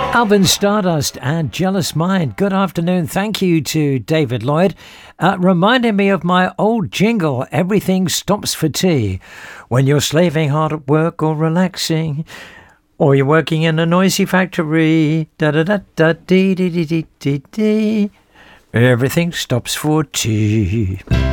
Alvin Stardust and Jealous Mind. Good afternoon. Thank you to David Lloyd. Reminding me of my old jingle, Everything Stops for Tea. When you're slaving hard at work or relaxing, or you're working in a noisy factory, da-da-da-da-dee-dee-dee-dee-dee-dee, everything stops for tea.